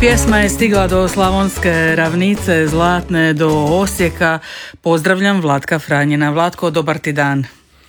Pjesma je stigla do Slavonske ravnice, Zlatne, do Osijeka. Pozdravljam Vlatka Franjina. Vlatko, dobar ti dan.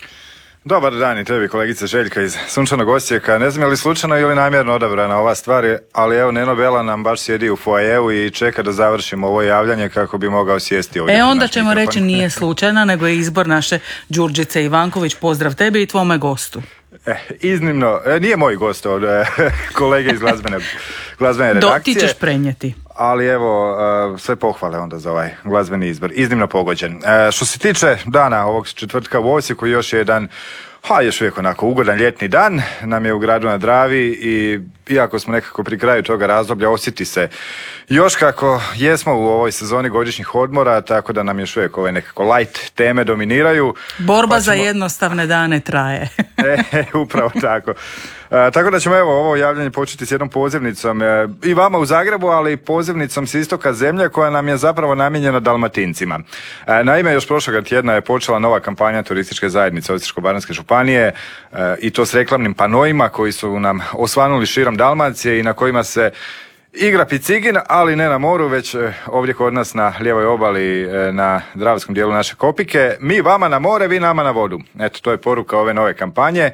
Dobar dan i tebi, kolegice Željka iz sunčanog Osijeka. Ne znam je li slučajno ili namjerno odabrana ova stvar, ali evo Neno Bela nam baš sjedi u foajeu i čeka da završimo ovo javljanje kako bi mogao sjesti ovdje. Onda ćemo mikrofon reći nije slučajna, nego je izbor naše Đurđice Ivanković. Pozdrav tebi i tvome gostu. Iznimno, nije moj gost ovdje, kolege iz glazbene redakcije. Ti ćeš prenijeti. Ali evo, sve pohvale onda za ovaj glazbeni izbor. Iznimno pogođen. Što se tiče dana ovog četvrtka u Osijeku, još je jedan, još uvijek onako ugodan ljetni dan nam je u gradu na Dravi i iako smo nekako pri kraju toga razdoblja, osjeti se još kako jesmo u ovoj sezoni godišnjih odmora, tako da nam još uvijek ove nekako light teme dominiraju. Borba za jednostavne dane traje. Upravo tako. Tako da ćemo evo ovo javljanje početi s jednom pozivnicom i vama u Zagrebu, ali i pozivnicom s istoka zemlje koja nam je zapravo namijenjena Dalmatincima. Naime, još prošloga tjedna je počela nova kampanja turističke zajednice Osječko-baranjske županije i to s reklamnim panoima koji su nam osvanuli širom Dalmacije i na kojima se igra picigin, ali ne na moru, već ovdje kod nas na lijevoj obali, na dravskom dijelu naše Kopike. Mi vama na more, vi nama na vodu. Eto, to je poruka ove nove kampanje.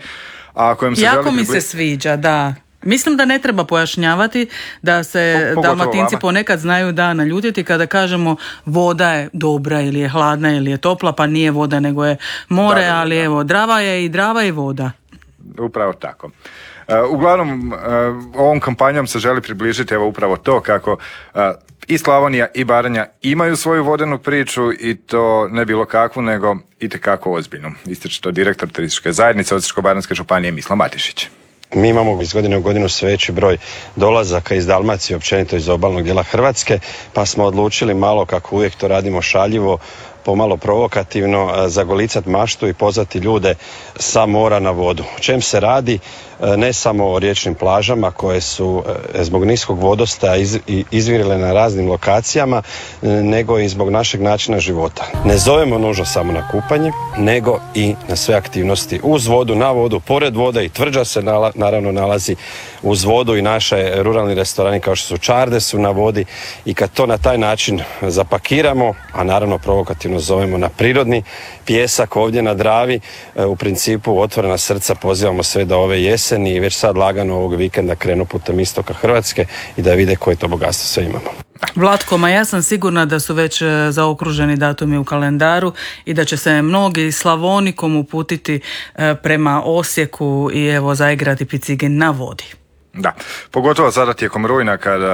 Jako mi se sviđa, da. Mislim da ne treba pojašnjavati da se Dalmatinci ponekad znaju naljutiti kada kažemo voda je dobra ili je hladna ili je topla, pa nije voda nego je more, ali evo, Drava je i Drava i voda. Upravo tako. Uglavnom, ovom kampanjom se želi približiti evo upravo to kako i Slavonija i Baranja imaju svoju vodenu priču i to ne bilo kakvu, nego itekako ozbiljnu. Ističe to direktor turističke zajednice Osječko-baranjske županije Mislav Matišić. Mi imamo iz godine u godinu sve veći broj dolazaka iz Dalmacije, općenito iz obalnog dijela Hrvatske, pa smo odlučili malo, kako uvijek to radimo šaljivo, pomalo provokativno, zagolicati maštu i pozvati ljude sa mora na vodu. O čem se radi? Ne samo o riječnim plažama koje su zbog niskog vodostaja izvirile na raznim lokacijama, nego i zbog našeg načina života. Ne zovemo nužno samo na kupanje, nego i na sve aktivnosti uz vodu, na vodu, pored vode, i Tvrđa se naravno nalazi uz vodu i naše ruralni restorani kao što su Čarde su na vodi, i kad to na taj način zapakiramo, a naravno provokativno zovemo na prirodni pijesak ovdje na Dravi, u principu otvorena srca pozivamo sve da ove jeseni i već sad lagano ovog vikenda krenu putem istoka Hrvatske i da vide koje to bogatstvo sve imamo. Vlatko, ja sam sigurna da su već zaokruženi datumi u kalendaru i da će se mnogi Slavonikom uputiti prema Osijeku i evo zaigrati picigin na vodi. Da, pogotovo sada tijekom rujna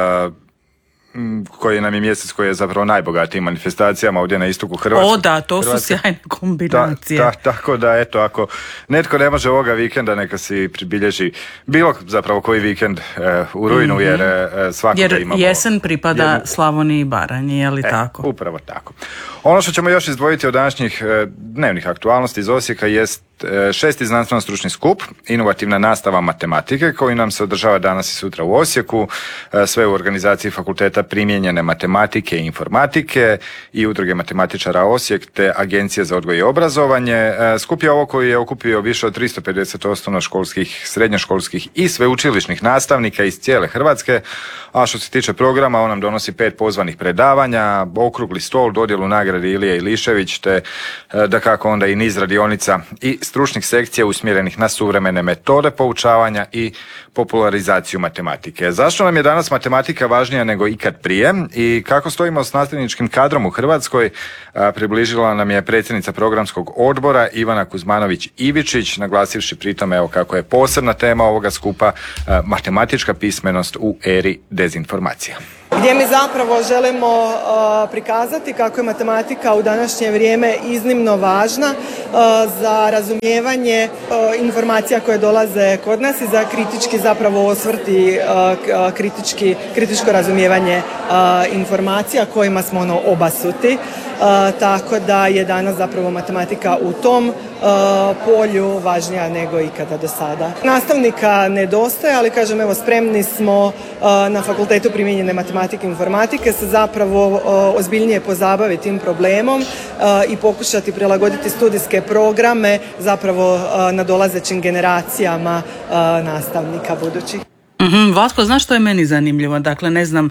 koji nam je mjesec koji je zapravo najbogatiji manifestacijama ovdje na istoku Hrvatske. O da, to su sjajne kombinacije. Tako da, eto, ako netko ne može ovoga vikenda, neka si pribilježi bilo zapravo koji vikend u rujnu, jer svakoga imamo. Jer jesen pripada Slavoniji i Baranji, je li tako? Upravo tako. Ono što ćemo još izdvojiti od današnjih dnevnih aktualnosti iz Osijeka jest 6. znanstveno-stručni skup, inovativna nastava matematike, koji nam se održava danas i sutra u Osijeku, sve u organizaciji Fakulteta primijenjene matematike i informatike i Udruge matematičara Osijek te Agencije za odgoj i obrazovanje. Skup je ovo koji je okupio više od 350 osnovnoškolskih, srednjoškolskih i sveučilišnih nastavnika iz cijele Hrvatske, a što se tiče programa, on nam donosi 5 pozvanih predavanja, okrugli stol, dodjelu nagrade Ilije Ilišević, te dakako onda i niz radionica i stručnih sekcija usmjerenih na suvremene metode poučavanja i popularizaciju matematike. Zašto nam je danas matematika važnija nego ikad prije i kako stojimo s nastavničkim kadrom u Hrvatskoj, približila nam je predsjednica programskog odbora Ivana Kuzmanović-Ivičić, naglasivši pritom kako je posebna tema ovoga skupa matematička pismenost u eri dezinformacija. Gdje mi zapravo želimo prikazati kako je matematika u današnje vrijeme iznimno važna za razumijevanje informacija koje dolaze kod nas i za kritički zapravo osvrt i kritičko razumijevanje informacija kojima smo obasuti. Tako da je danas zapravo matematika u tom polju važnija nego ikada do sada. Nastavnika nedostaje, ali kažem, spremni smo na Fakultetu primijenjene matematike i informatike se zapravo ozbiljnije pozabaviti tim problemom i pokušati prilagoditi studijske programe zapravo nadolazećim generacijama nastavnika budućih. Vasko, znaš što je meni zanimljivo? Dakle, ne znam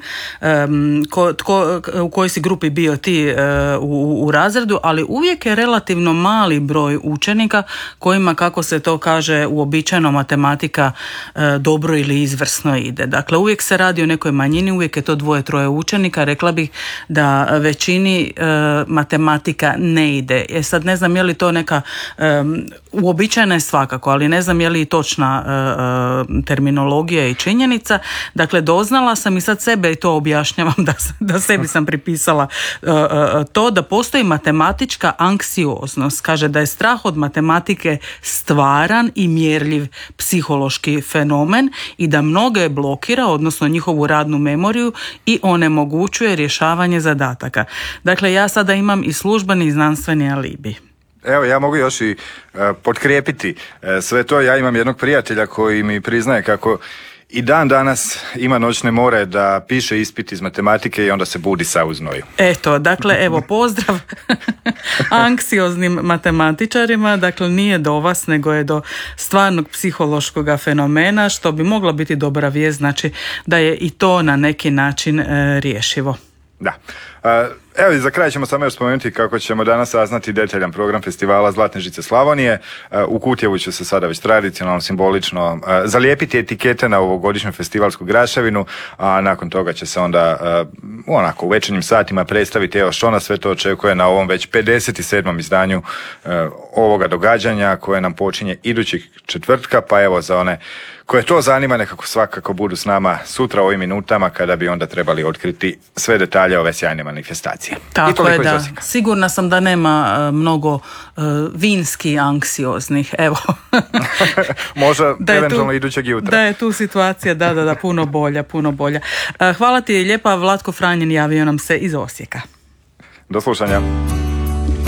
u kojoj si grupi bio ti u razredu, ali uvijek je relativno mali broj učenika kojima, kako se to kaže, uobičajeno matematika dobro ili izvrsno ide. Dakle, uvijek se radi o nekoj manjini, uvijek je to 2-3 učenika. Rekla bih da većini matematika ne ide. Sad ne znam je li to neka uobičajena je svakako, ali ne znam je li i točna terminologija i činjenica. Dakle, doznala sam i sad sebe i to objašnjavam da sebi sam pripisala to da postoji matematička anksioznost. Kaže da je strah od matematike stvaran i mjerljiv psihološki fenomen i da mnoge blokira, odnosno njihovu radnu memoriju i onemogućuje rješavanje zadataka. Dakle, ja sada imam i službeni i znanstveni alibi. Evo, ja mogu još i potkrijepiti sve to. Ja imam jednog prijatelja koji mi priznaje kako i dan danas ima noćne more da piše ispit iz matematike i onda se budi sav u znoju. Eto, dakle, evo, pozdrav anksioznim matematičarima. Dakle, nije do vas, nego je do stvarnog psihološkog fenomena, što bi mogla biti dobra vijest, znači da je i to na neki način rješivo. Da. Evo i za kraj ćemo samo još spomenuti kako ćemo danas saznati detaljan program festivala Zlatne žice Slavonije. U Kutjevu će se sada već tradicionalno, simbolično zalijepiti etikete na ovogodišnju festivalsku graševinu, a nakon toga će se onda u večernjim satima predstaviti što nas sve to očekuje na ovom već 57. izdanju ovoga događanja koje nam počinje idućeg četvrtka, pa evo za one koje to zanima nekako svakako budu s nama sutra u ovim minutama kada bi onda trebali otkriti sve detalje ove sjajne manifestacije. Tako je, da. Sigurna sam da nema mnogo vinski anksioznih, evo. Možda eventualno idućeg jutra. Da je tu situacija, da, puno bolja. Hvala ti lijepa, Vlatko Franjen javio nam se iz Osijeka. Do slušanja.